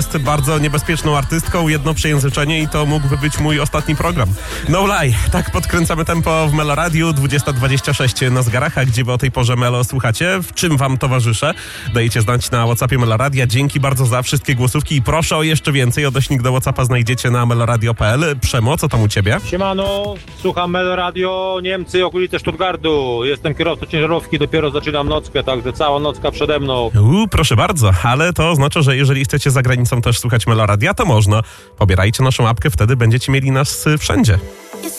jest bardzo niebezpieczną artystką, jedno przejęzyczenie i to mógłby być mój ostatni program. No lie, tak podkręcamy tempo w Melo Radiu, 20:26 na zegarach, a gdzie wy o tej porze Melo słuchacie? W czym wam towarzyszę? Dajecie znać na WhatsAppie Melo Radia. Dzięki bardzo za wszystkie głosówki i proszę o jeszcze więcej. Odnośnik do WhatsAppa znajdziecie na meloradio.pl. Przemo, co tam u ciebie? Siemano, słucham Melo Radio, Niemcy, okolice Stuttgartu. Jestem kierowcą ciężarówki, dopiero zaczynam nockę, także cała nocka przede mną. Proszę bardzo, ale to oznacza, że jeżeli chcecie za granicą też słuchać Melo Radia, to można. Pobierajcie naszą apkę, wtedy będziecie mieli nas wszędzie.